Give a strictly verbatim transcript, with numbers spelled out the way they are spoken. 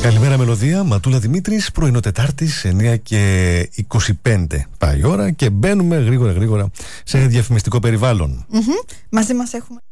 Καλημέρα Μελωδία, Ματούλα Δημήτρης, πρωινό Τετάρτης, εννιά και είκοσι πέντε πάει η ώρα και μπαίνουμε γρήγορα γρήγορα σε διαφημιστικό περιβάλλον. Mm-hmm. Μαζί μας έχουμε